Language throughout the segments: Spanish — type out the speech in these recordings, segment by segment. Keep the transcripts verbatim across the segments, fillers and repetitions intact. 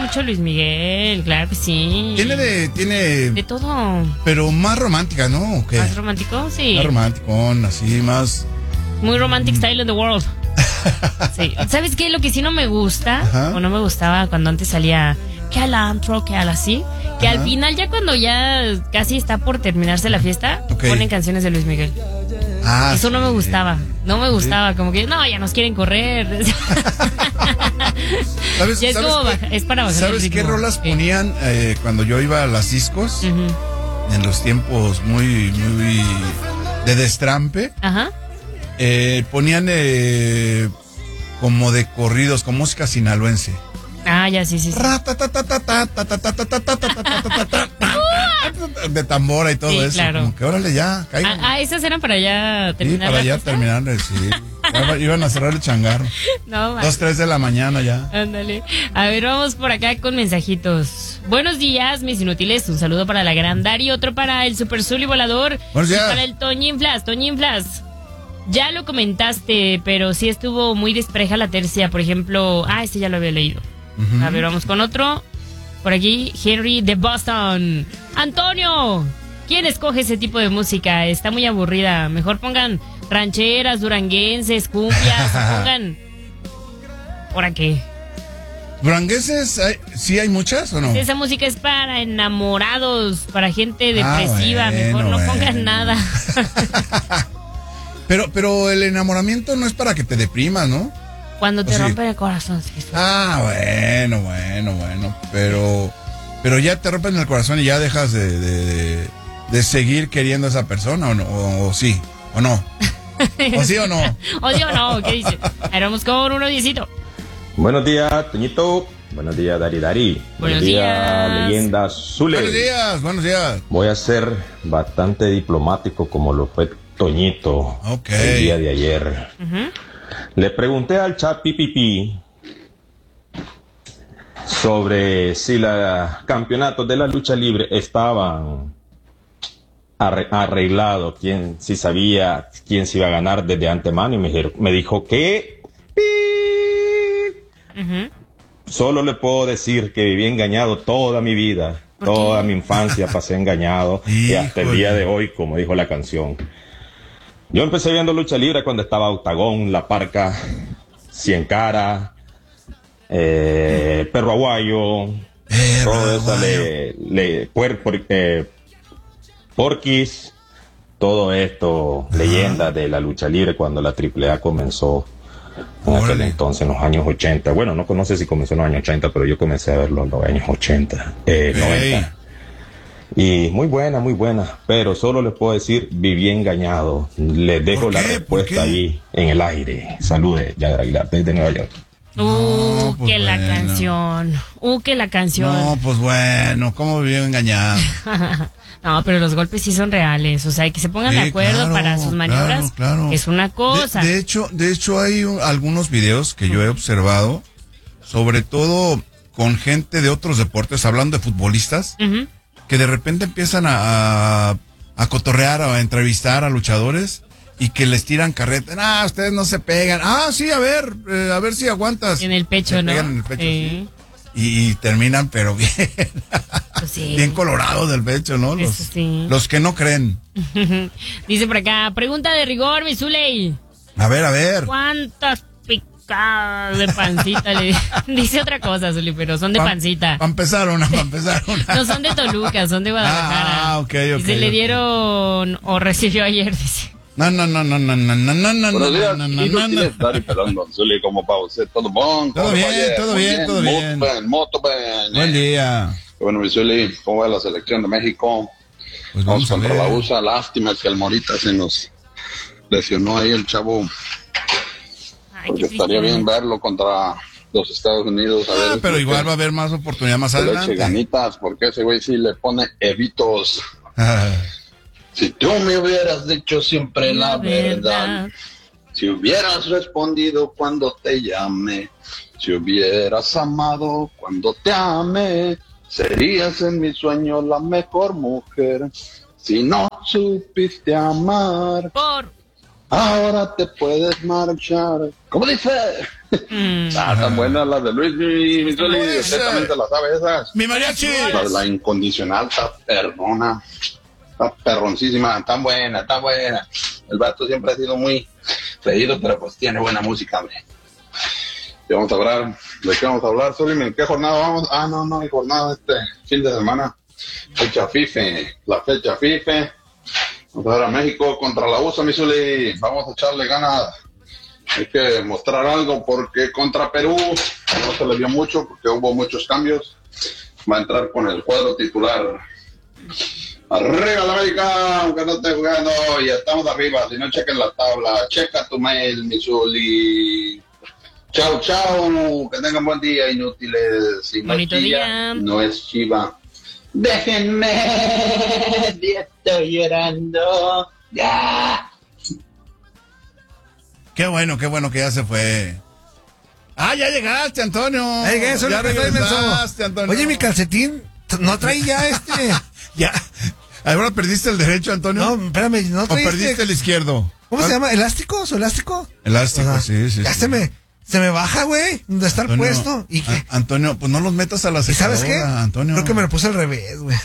mucho Luis Miguel, claro que sí. Tiene de, tiene... De todo. Pero más romántica, ¿no? ¿O qué? ¿Más romántico? Sí. Más romántico, así, más... Muy romantic style in the world. Sí. ¿Sabes qué? Lo que sí no me gusta, Ajá. o no me gustaba cuando antes salía que al antro, que al así, que Ajá. al final ya cuando ya casi está por terminarse la fiesta, okay. ponen canciones de Luis Miguel. Ah, Eso sí. no me gustaba, no me gustaba, ¿Sí? como que no, ya nos quieren correr. ¿Sabes, ya es, ¿sabes como qué, baja, es para bajar ¿Sabes el qué rolas ponían eh, cuando yo iba a las discos? Uh-huh. En los tiempos muy, muy de destrampe. Ajá. Eh, ponían eh, como de corridos, con música sinaloense. Ah, ya, sí, sí, sí. De tambora y todo sí, eso. Claro. Como que órale ya, caigan. Ah, ah, esas eran para ya terminar. Sí, para ya terminar, sí. Iban a cerrar el changarro. No, man. Dos, tres de la mañana ya. Ándale. A ver, vamos por acá con mensajitos. Buenos días, mis inútiles. Un saludo para la gran Dari, otro para el Super Zuli Volador. Buenos días. Y para el Toñinflas, Toñinflas. Ya lo comentaste, pero sí estuvo muy despareja la tercia. Por ejemplo, ah, este ya lo había leído. Uh-huh. A ver, vamos con otro. Por aquí, Henry de Boston. Antonio, ¿quién escoge ese tipo de música? Está muy aburrida. Mejor pongan rancheras, duranguenses, cumbias. Pongan... ¿Por qué? ¿Duranguenses? Hay, ¿Sí hay muchas o no? Esa música es para enamorados, para gente depresiva. Ah, bueno, Mejor no bueno. pongan nada. Pero, pero el enamoramiento no es para que te deprimas, ¿no? Cuando te sí? rompen el corazón, sí. Ah, bueno, bueno, bueno. Pero, pero ya te rompen el corazón y ya dejas de, de, de seguir queriendo a esa persona, ¿o no? O, o sí, o no. ¿O sí o no? ¿O sí o no? ¿Qué dices? Ahora vamos con uno diecito. Buenos días, Toñito. Buenos días, Dari Dari. Buenos, buenos días, días, leyenda Zule. Buenos días, buenos días. Voy a ser bastante diplomático como lo fue Toñito okay. el día de ayer. Uh-huh. Le pregunté al chat Pipipi sobre si los campeonatos de la lucha libre estaban arreglados, quién, si sabía quién se iba a ganar desde antemano, y me, me dijo que uh-huh. solo le puedo decir que viví engañado toda mi vida, toda mi infancia pasé engañado y hasta el día de hoy, como dijo la canción. Yo empecé viendo lucha libre cuando estaba Octagón, La Parca, Cien Cara, eh, Perro Aguayo, Perro todo eso, Aguayo. le, le, puer, por, eh, Porquis, todo esto, ah. leyendas de la lucha libre cuando la triple A comenzó en Órale. aquel entonces, en los años ochenta. Bueno, no, no sé si comenzó en los años ochenta, pero yo comencé a verlo en los años ochenta, eh, hey. noventa. Y muy buena, muy buena, pero solo les puedo decir, viví engañado. Les dejo la respuesta ahí en el aire. Saludes, Yagra Aguilar, desde Nueva York. Uh, no, pues que bueno. la canción. Uh, que la canción. No, pues bueno, ¿cómo viví engañado? No, pero los golpes sí son reales, o sea, que se pongan sí, de acuerdo claro, para sus maniobras, claro, claro. es una cosa. De, de hecho, de hecho hay un, algunos videos que yo he observado, sobre todo con gente de otros deportes, hablando de futbolistas, uh-huh. que de repente empiezan a, a, a cotorrear o a entrevistar a luchadores y que les tiran carreta. Ah, ustedes no se pegan. Ah, sí, a ver, eh, a ver si aguantas. En el pecho, se ¿no? Pegan en el pecho, eh. sí. Y, y terminan, pero bien. Pues sí. Bien colorados del pecho, ¿no? Los, sí. los que no creen. Dice por acá, pregunta de rigor, mi Zuley. A ver, a ver. ¿Cuántas picadas de pancita le dice otra cosa, Zuley, pero son de pa, pancita? Para empezar una, para empezar una. No son de Toluca, son de Guadalajara. Ah, ok, ok. Y se okay. le dieron o recibió ayer, dice. No, no, no, no, no, no, no, no, no, Buenos días, no, no, no, no. Dari Pelando, Zuli, ¿cómo va usted? ¿Todo bon? Todo bien, todo bien, todo bien. Moto, ben. Buen día. Bueno, mi Zuli, ¿cómo va la selección de México? Pues vamos, vamos contra a ver. la U S A, lástima que el Morita se nos lesionó ahí el chavo. Ay, porque estaría bien verlo contra los Estados Unidos. A ah, ver, pero igual va a haber más oportunidad más adelante. Le eche ganitas, porque ese güey sí le pone evitos. Si tú me hubieras dicho siempre la, la verdad, verdad, si hubieras respondido cuando te llamé, si hubieras amado cuando te amé, serías en mi sueño la mejor mujer. Si no supiste amar, por ahora te puedes marchar. ¿Cómo dice? Mm. Ah, tan buenas las de Luis, mi, mi Zuli, usted también se las sabe esas. Mi mariachi. La, la incondicional está perdona, está perroncísima, tan buena, tan buena. El vato siempre ha sido muy reído, pero pues tiene buena música, hombre. ¿Qué vamos a hablar? ¿De qué vamos a hablar, Zuli? ¿Qué jornada vamos? Ah, no, no, hay jornada este fin de semana. Fecha FIFE, la fecha FIFE. Vamos a ver a México contra la U S A, mi Zuli. Vamos a echarle ganas. Hay que mostrar algo porque contra Perú no se le vio mucho porque hubo muchos cambios. Va a entrar con el cuadro titular. Arriba la América, aunque no esté jugando, ya estamos arriba. Si no, chequen la tabla. Checa tu mail, mi Zuli. Chao, chao. Que tengan buen día, inútiles. Si no Bonito es Chilla, día. no es Chiva. Déjenme, ya estoy llorando. Ya. Qué bueno, qué bueno que ya se fue. Ah, ya llegaste, Antonio. Ya llegué, eso ya es lo que regresaste, Antonio. Oye, mi calcetín no trae ya este. Ya. ¿Ahora perdiste el derecho, Antonio? No, espérame, no ¿O trae perdiste este- el izquierdo? ¿Cómo se llama? ¿Elástico? ¿Su elástico? Elástico, Ajá. sí, sí. Ya sí. se me, se me baja, güey. ¿Dónde está el Antonio, puesto? ¿Y qué? A- Antonio, pues no los metas a la ¿Y sabes qué? secadora, Antonio. Creo que me lo puse al revés, güey.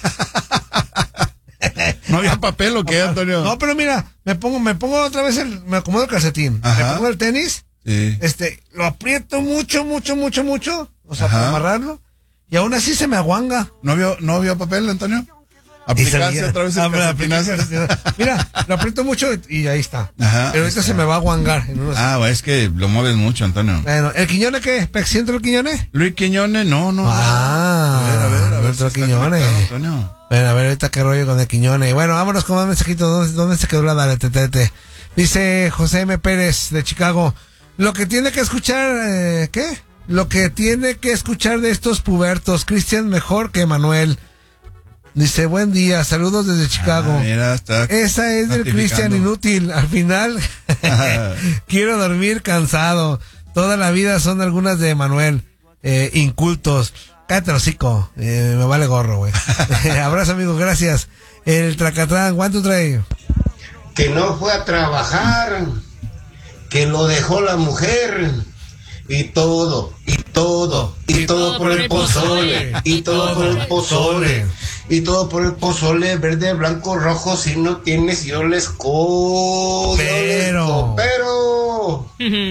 ¿No había papel o qué, Antonio? No, pero mira, me pongo, me pongo otra vez el, me acomodo el calcetín. Ajá. Me pongo el tenis, Sí. este, lo aprieto mucho, mucho, mucho, mucho. O sea, Ajá. para amarrarlo. Y aún así se me aguanga. ¿No había, no había papel, Antonio? Y ¿Aplicaste salía- otra vez el Ah, me la apliqué, calcetinazo? mira, lo aprieto mucho y ahí está. Ajá, Pero ahorita ahí se está. me va a aguangar. En unos... Ah, es que lo mueves mucho, Antonio. Bueno, ¿el Quiñone qué? ¿Pex entra el Quiñone? Luis Quiñones, no, no. Ah, a ver, a ver, a ver. entró si está Quiñones. conectado, Antonio. Bueno, a ver ahorita qué rollo con el Quiñone. Bueno, vámonos con más mensajitos. ¿Dónde, dónde se quedó la dale, tetete? Dice José M. Pérez de Chicago. Lo que tiene que escuchar, eh, ¿qué? Lo que tiene que escuchar de estos pubertos, Cristian mejor que Manuel. Dice, buen día, saludos desde Chicago. Ah, mira, está Esa es del notificando. Cristian inútil. Al final, quiero dormir cansado. Toda la vida son algunas de Manuel. Eh, incultos. Cállate el hocico. Eh, me vale gorro, güey. Abrazo, amigos, gracias. El Tracatrán, ¿cuánto trae? Que no fue a trabajar, que lo dejó la mujer, y todo, y todo, y todo por el pozole, y todo por el pozole, y todo por el pozole, verde, blanco, rojo, si no tienes yo les co... Pero... Pero...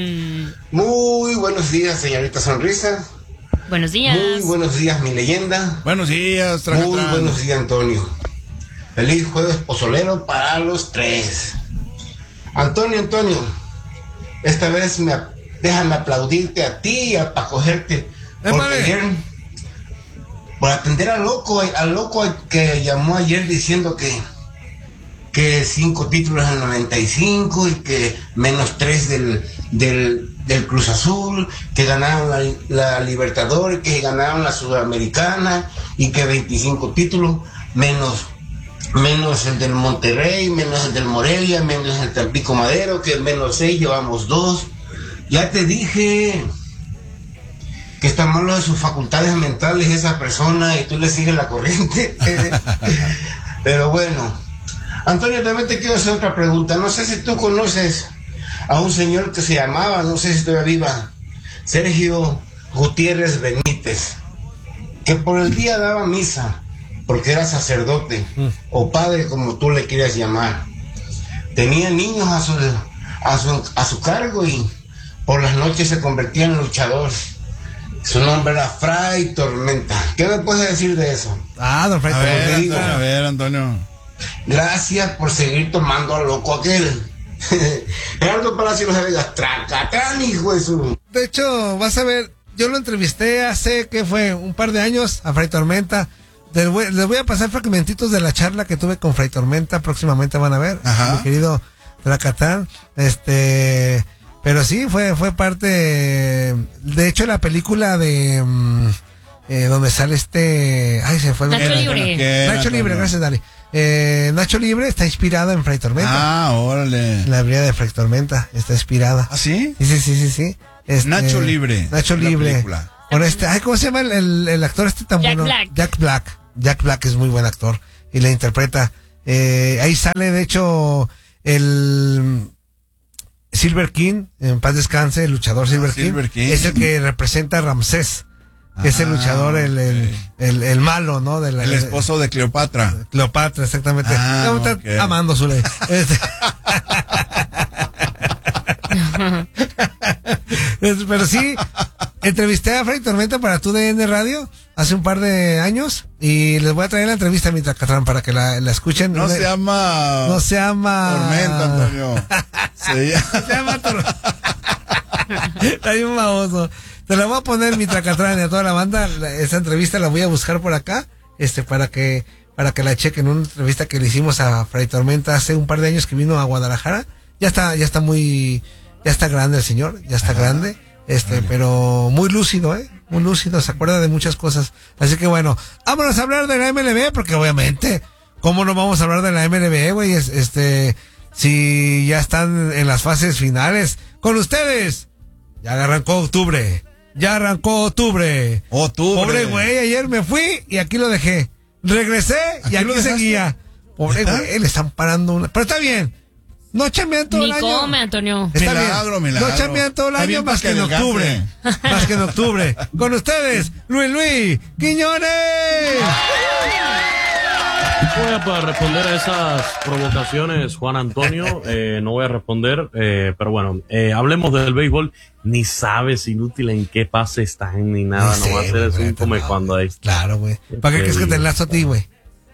Muy buenos días, señorita Sonrisa. Buenos días. Muy buenos días, mi leyenda. Buenos días, Tracatrán. Muy buenos días, Antonio. Feliz jueves pozolero para los tres. Antonio, Antonio, esta vez me, déjame aplaudirte a ti y a, para cogerte. Porque Épale. ayer, por atender al loco, al loco que llamó ayer diciendo que, que cinco títulos en noventa y cinco y que menos tres del, del, del Cruz Azul, que ganaron la, la Libertadores, que ganaron la Sudamericana y que veinticinco títulos, menos menos el del Monterrey, menos el del Morelia, menos el Tampico Madero, que menos seis, llevamos dos. Ya te dije que está malo de sus facultades mentales esa persona y tú le sigues la corriente. Pero bueno, Antonio, también te quiero hacer otra pregunta. No sé si tú conoces a un señor que se llamaba, no sé si todavía viva, Sergio Gutiérrez Benítez, que por el día daba misa, porque era sacerdote, mm. o padre, como tú le quieras llamar. Tenía niños a su, a su, a su cargo y por las noches se convertía en luchador. Su nombre era Fray Tormenta. ¿Qué me puedes decir de eso? Ah, don Fray A ver, Tormenta. Antonio, a ver, Antonio. Gracias por seguir tomando al loco aquel. Gerardo Palacio de Vegas, Tracatrán, hijo de su... De hecho, vas a ver, yo lo entrevisté hace, ¿qué fue? Un par de años a Fray Tormenta. Les voy, les voy a pasar fragmentitos de la charla que tuve con Fray Tormenta, próximamente van a ver, Ajá. mi querido Tracatán. Este, pero sí, fue, fue parte, de hecho, la película de, eh, donde sale este, ay, se fue. Nacho el, Libre. ¿Qué, Nacho Libre, Antonio? gracias, Dali. Eh, Nacho Libre está inspirada en Fray Tormenta. Ah, órale. La vida de Fray Tormenta está inspirada. ¿Ah, sí? Sí, sí, sí, sí, sí. Este, Nacho Libre. Nacho La Libre. película. Con este, ay, ¿cómo se llama el, el, el actor este tan Jack bueno? Black. Jack Black. Jack Black es muy buen actor y le interpreta. Eh, ahí sale, de hecho, el Silver King, en paz descanse, el luchador Silver, ah, King, Silver King, es el que representa a Ramsés, que ah, es el luchador, el, el, okay. el, el malo, ¿no? De la, el esposo de Cleopatra. Cleopatra, exactamente. Ah, no, está okay. amando su ley. Este. Pero sí, entrevisté a Freddy Tormenta para Tu D N Radio hace un par de años y les voy a traer la entrevista a mi Tracatrán para que la, la escuchen. No, no se llama no se llama Tormenta, Antonio. Se llama, no se llama Tormenta. Hay un baboso. Te la voy a poner mi Tracatrán y a toda la banda. Esa entrevista la voy a buscar por acá, este, para que para que la chequen. Una entrevista que le hicimos a Freddy Tormenta hace un par de años que vino a Guadalajara. Ya está, ya está muy, ya está grande el señor, ya está ah, grande, este, vale. pero muy lúcido, eh, muy lúcido, se acuerda de muchas cosas. Así que bueno, vámonos a hablar de la M L B, porque obviamente, ¿cómo no vamos a hablar de la M L B, güey? Este, si ya están en las fases finales. Con ustedes, ya arrancó octubre, ya arrancó octubre. Octubre. Pobre güey, ayer me fui y aquí lo dejé. Regresé y aquí, aquí seguía. Pobre güey, le están parando una, pero está bien. No chambean todo Ni el año. Ni come, Antonio. Está milagro, bien. milagro. No chambean todo el año más que, que en octubre. Más que en octubre. Con ustedes, Luis Luis Quiñones. Voy a responder a esas provocaciones, Juan Antonio. Eh, no voy a responder, eh, pero bueno, eh, hablemos del béisbol. Ni sabes, inútil, en qué pase están ni nada. No, no va a ser eso un come no, cuando hay. Claro, güey. ¿Para qué crees que te enlazo a ti, güey?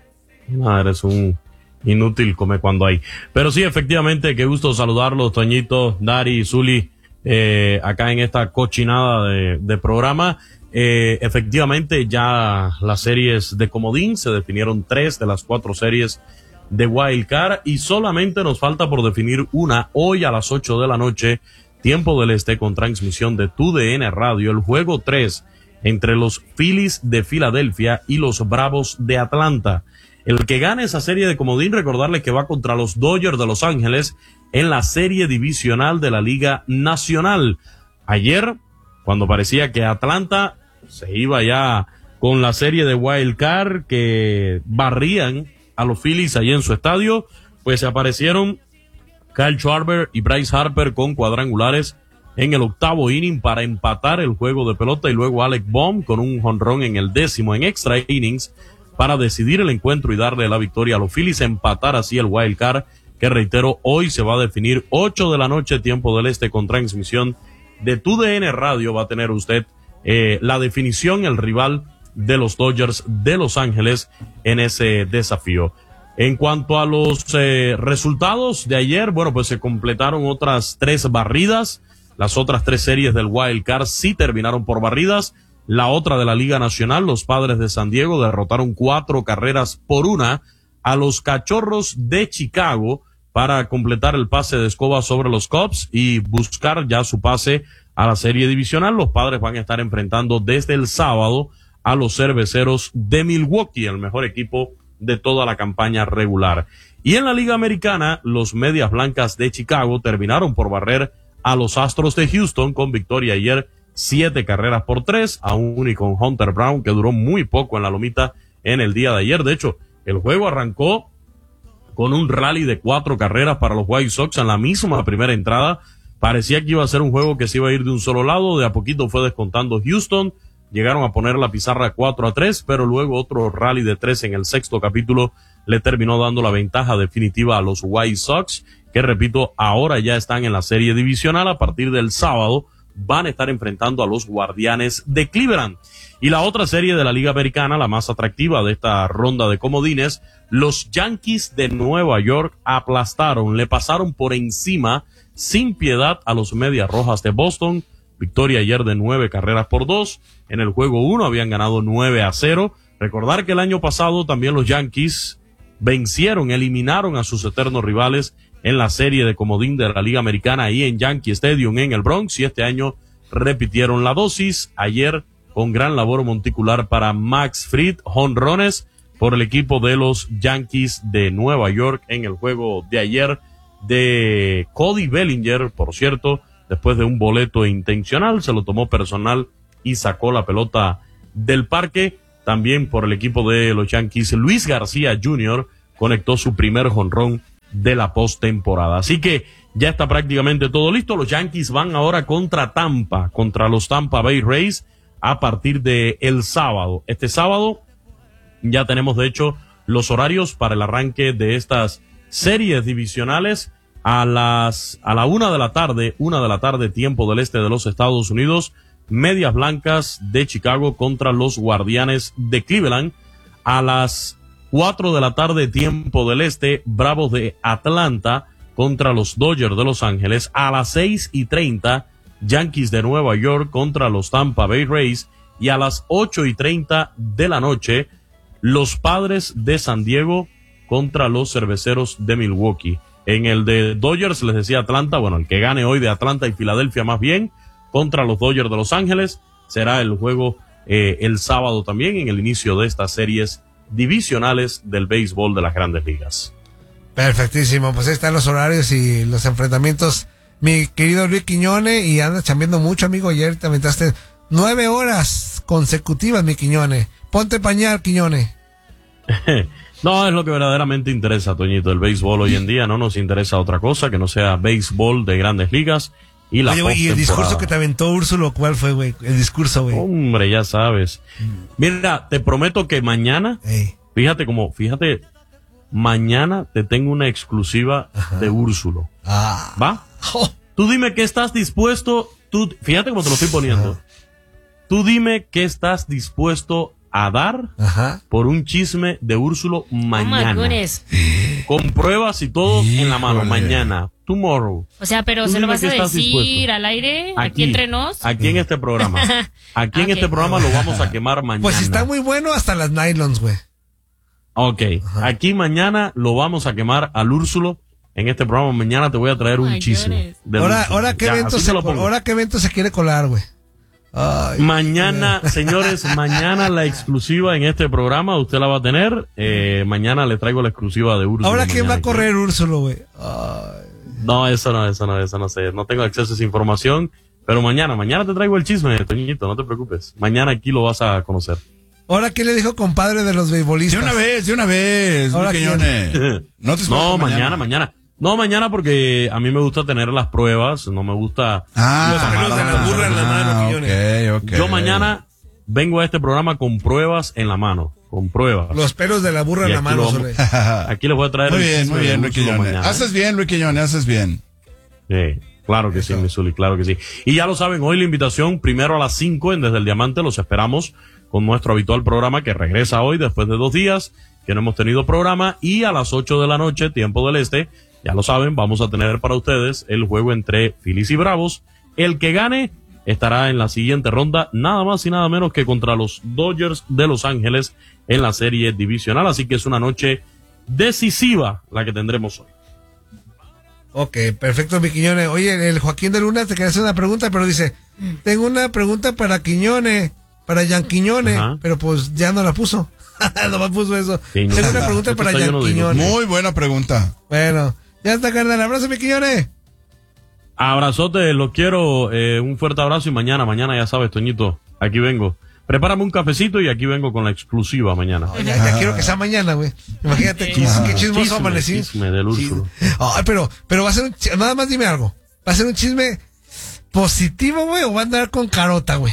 Nada, eres un inútil come cuando hay. Pero sí, efectivamente, qué gusto saludarlos, Toñito, Dari, Zuli, eh, acá en esta cochinada de, de programa. Eh, efectivamente, ya las series de comodín se definieron tres de las cuatro series de Wild Card y solamente nos falta por definir una hoy a las ocho de la noche, tiempo del este, con transmisión de Tu D N Radio, el juego tres entre los Phillies de Filadelfia y los Bravos de Atlanta. El que gane esa serie de comodín, recordarle que va contra los Dodgers de Los Ángeles en la serie divisional de la Liga Nacional. Ayer, cuando parecía que Atlanta se iba ya con la serie de Wild Card, que barrían a los Phillies allí en su estadio, pues se aparecieron Kyle Schwarber y Bryce Harper con cuadrangulares en el octavo inning para empatar el juego de pelota, y luego Alec Bohm con un jonrón en el décimo en extra innings para decidir el encuentro y darle la victoria a los Phillies, empatar así el Wild Card, que reitero, hoy se va a definir ocho de la noche, tiempo del este, con transmisión de Tu D N Radio. Va a tener usted eh, la definición, el rival de los Dodgers de Los Ángeles en ese desafío. En cuanto a los eh, resultados de ayer, bueno, pues se completaron otras tres barridas. Las otras tres series del Wild Card sí terminaron por barridas. La otra de la Liga Nacional, los Padres de San Diego derrotaron cuatro carreras por una a los Cachorros de Chicago para completar el pase de escoba sobre los Cubs y buscar ya su pase a la serie divisional. Los Padres van a estar enfrentando desde el sábado a los Cerveceros de Milwaukee, el mejor equipo de toda la campaña regular. Y en la Liga Americana, los Medias Blancas de Chicago terminaron por barrer a los Astros de Houston con victoria ayer, siete carreras por tres, aún y con Hunter Brown, que duró muy poco en la lomita en el día de ayer. De hecho, el juego arrancó con un rally de cuatro carreras para los White Sox en la misma primera entrada. Parecía que iba a ser un juego que se iba a ir de un solo lado, de a poquito fue descontando Houston, llegaron a poner la pizarra cuatro a tres, pero luego otro rally de tres en el sexto capítulo le terminó dando la ventaja definitiva a los White Sox, que repito, ahora ya están en la serie divisional. A partir del sábado van a estar enfrentando a los Guardianes de Cleveland. Y la otra serie de la Liga Americana, la más atractiva de esta ronda de comodines, los Yankees de Nueva York aplastaron, le pasaron por encima sin piedad a los Medias Rojas de Boston. Victoria ayer de nueve carreras por dos. En el juego uno habían ganado nueve a cero. Recordar que el año pasado también los Yankees vencieron, eliminaron a sus eternos rivales en la serie de comodín de la Liga Americana ahí en Yankee Stadium en el Bronx, y este año repitieron la dosis. Ayer con gran labor monticular para Max Fried, jonrones por el equipo de los Yankees de Nueva York en el juego de ayer de Cody Bellinger, por cierto, después de un boleto intencional, se lo tomó personal y sacó la pelota del parque. También por el equipo de los Yankees, Luis García junior conectó su primer jonrón de la postemporada. Así que ya está prácticamente todo listo. Los Yankees van ahora contra Tampa, contra los Tampa Bay Rays a partir de el sábado. Este sábado ya tenemos de hecho los horarios para el arranque de estas series divisionales a las a la una de la tarde, una de la tarde tiempo del este de los Estados Unidos. Medias Blancas de Chicago contra los Guardianes de Cleveland. A las cuatro de la tarde tiempo del este, Bravos de Atlanta contra los Dodgers de Los Ángeles. A las seis y treinta, Yankees de Nueva York contra los Tampa Bay Rays. Y a las ocho y treinta de la noche, los Padres de San Diego contra los Cerveceros de Milwaukee. En el de Dodgers les decía Atlanta, bueno, el que gane hoy de Atlanta y Filadelfia más bien, contra los Dodgers de Los Ángeles, será el juego eh, el sábado también en el inicio de estas series divisionales del béisbol de las Grandes Ligas. Perfectísimo, pues ahí están los horarios y los enfrentamientos. Mi querido Luis Quiñone, y andas chambeando mucho, amigo. Ayer te aventaste nueve horas consecutivas, mi Quiñone. Ponte pañal, Quiñone. No, es lo que verdaderamente interesa, Toñito. El béisbol hoy en día no nos interesa otra cosa que no sea béisbol de Grandes Ligas. Y la Oye, güey, y el discurso que te aventó Úrsulo, ¿cuál fue, güey? El discurso, güey. Hombre, ya sabes. Mira, te prometo que mañana, Ey. fíjate como, fíjate, mañana te tengo una exclusiva Ajá. de Úrsulo. Ah. ¿Va? Oh. Tú dime qué estás dispuesto, tú, fíjate cómo te lo estoy poniendo. Ajá. Tú dime qué estás dispuesto a dar Ajá. por un chisme de Úrsulo mañana. Oh, con pruebas y todo Híjole. en la mano, mañana. Tomorrow. O sea, pero ¿se lo vas a decir dispuesto? al aire? Aquí, aquí entre nos. Aquí en este programa. Aquí okay. en este programa lo vamos a quemar mañana. Pues está muy bueno hasta las nylons, güey. Ok. Ajá. Aquí mañana lo vamos a quemar al Úrsulo. En este programa mañana te voy a traer oh un chisme. Ahora, ahora, ¿qué ya, evento se, ahora qué evento se quiere colar, güey. Ay, mañana, yeah. señores, mañana la exclusiva en este programa, usted la va a tener. Eh, mañana le traigo la exclusiva de Úrsulo. Ahora, ¿quién va a correr aquí. Úrsulo, güey? No, eso no, eso no, eso no sé. No tengo acceso a esa información. Pero mañana, mañana te traigo el chisme, Toñito, no te preocupes. Mañana aquí lo vas a conocer. Ahora, ¿quién le dijo compadre de los beisbolistas? De una vez, de una vez. Ahora, no, te no mañana, mañana. No, mañana porque a mí me gusta tener las pruebas, no me gusta... Ah, los pelos de la burra en la mano, okay, okay. Yo mañana vengo a este programa con pruebas en la mano, con pruebas. Los pelos de la burra en la mano. Vamos, aquí les voy a traer... Muy bien, muy bien, Luis Quiñones. Haces bien, Luis Quiñones, haces bien. Sí, claro que Eso. sí, Misuli, claro que sí. Y ya lo saben, hoy la invitación, primero a las cinco en Desde el Diamante, los esperamos con nuestro habitual programa que regresa hoy después de dos días, que no hemos tenido programa, y a las ocho de la noche, tiempo del este, ya lo saben, vamos a tener para ustedes el juego entre Phillies y Bravos. El que gane estará en la siguiente ronda, nada más y nada menos que contra los Dodgers de Los Ángeles en la serie divisional. Así que es una noche decisiva la que tendremos hoy. Ok, perfecto, mi Quiñone. Oye, el Joaquín de Luna te quería hacer una pregunta, pero dice, tengo una pregunta para Quiñone, para Jan Quiñone, Ajá. pero pues ya no la puso. No me puso eso. Sí, no. Tengo una pregunta para Jan Quiñone. Muy buena pregunta. Bueno. Ya está, carnal. Abrazo, mi Quiñone. Abrazote, lo quiero. Eh, un fuerte abrazo y mañana, mañana ya sabes, Toñito, aquí vengo. Prepárame un cafecito y aquí vengo con la exclusiva mañana. Oh, ya, ya quiero que sea mañana, güey. Imagínate qué, qué chismoso chisme, amanecí. Chisme del Úrsulo. Oh, pero, pero va a ser un chisme, nada más dime algo. ¿Va a ser un chisme positivo, güey, o va a andar con carota, güey?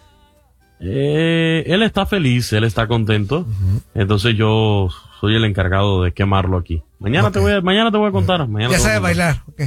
Eh, él está feliz, él está contento. Uh-huh. Entonces yo soy el encargado de quemarlo aquí. Mañana okay. te voy a, mañana te voy a contar. Mañana ya sabe bailar, ok.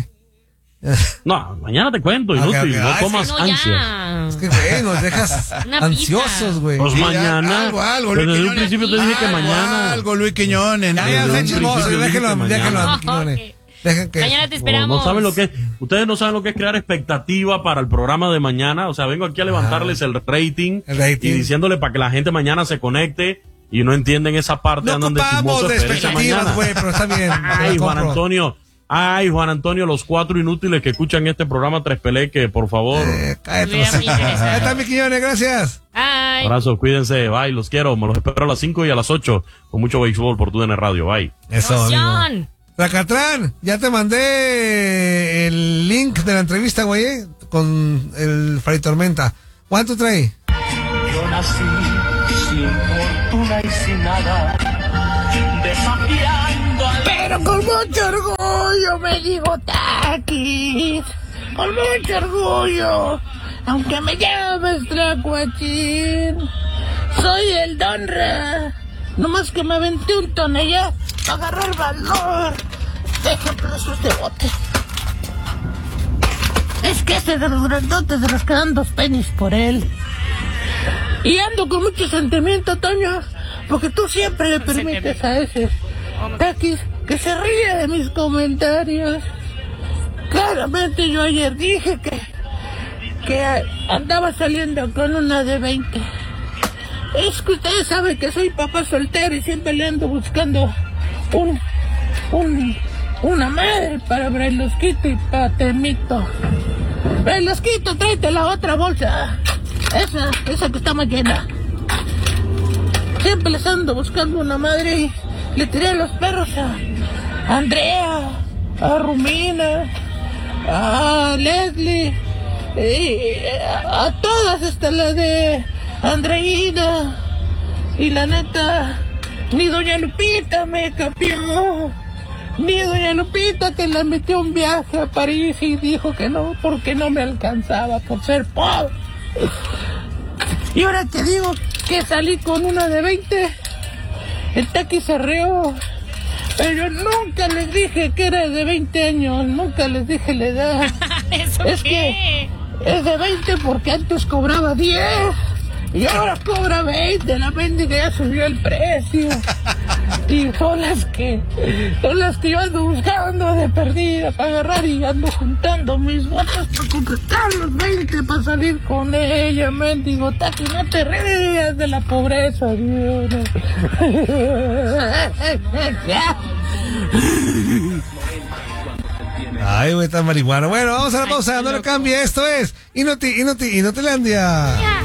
No, mañana te cuento, inútil, okay, okay. no tomas no, ansia. Es que, güey, nos dejas ansiosos, güey. Pues sí, mañana. Algo, algo, Desde Luis un principio te dije que mañana. Algo, Luis Quiñones. Ya, ya, ya, chismoso, déjenlo, déjenlo, Quiñones. Dejen que... Mañana te esperamos. No, no saben lo que es, ustedes no saben lo que es crear expectativa para el programa de mañana. O sea, vengo aquí a levantarles ah, el, rating el rating y diciéndole para que la gente mañana se conecte y no entienden esa parte. No andan de chismosos de expectativas, güey, pero está bien. Ay, Juan Antonio. Ay, Juan Antonio, los cuatro inútiles que escuchan este programa Tres Pelé, que por favor. Eh, cállate. Ahí está mi Quiñones, gracias. Bye. Abrazos, cuídense, bye, los quiero. Me los espero a las cinco y a las ocho con mucho béisbol por tu D N Radio, bye. Eso, Zacatrán, ya te mandé el link de la entrevista, güey, ¿eh? Con el Fray Tormenta. ¿Cuánto trae? Yo nací sin fortuna y sin nada, desafiando al... pero con mucho orgullo. orgullo me digo Taquis, con mucho orgullo, aunque me llames Tlacuachín. Soy el Donra, nomás que me aventé un tonella para agarrar valor. Dejen presos de bote. Es que ese de los grandotes de los que dan dos penis por él. Y ando con mucho sentimiento, Toño, porque tú siempre le permites a ese Taquis que se ríe de mis comentarios. Claramente yo ayer dije que, que andaba saliendo con una de veinte. Es que ustedes saben que soy papá soltero y siempre le ando buscando un, un, una madre para Brailosquito y para Temito. Brailosquito, tráete la otra bolsa. Esa, esa que está más llena. Siempre les ando buscando una madre y le tiré a los perros a Andrea, a Rumina, a Leslie, y a, a todas, hasta la de Andreina. Y la neta, ni doña Lupita me capió. Ni doña Lupita, que la metió un viaje a París y dijo que no, porque no me alcanzaba por ser pobre. Y ahora te digo que salí con una de veinte, el Taquis se rió, pero yo nunca les dije que era de veinte años, nunca les dije la edad. ¿Eso es qué? Que es de veinte porque antes cobraba diez y ahora cobra veinte, la mendiga ya subió el precio. Y son las que, son las que yo ando buscando de perdida para agarrar y ando juntando mis botas para completar los veinte para salir con ella, mendigo Taquis, no te rías de la pobreza, Dios. Ay, güey, tan marihuana. Bueno, vamos a la pausa, no le cambie. Esto es Inoti, Inoti, Inotilandia.